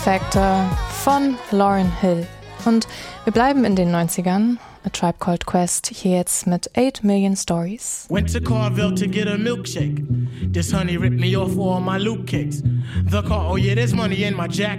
Factor von Lauryn Hill. Und wir bleiben in den 90ern. A Tribe Called Quest hier jetzt mit 8 Million Stories. Went to Carville to get a milkshake. This honey ripped me off all my loot cakes. The car, oh yeah, there's money in my jacket.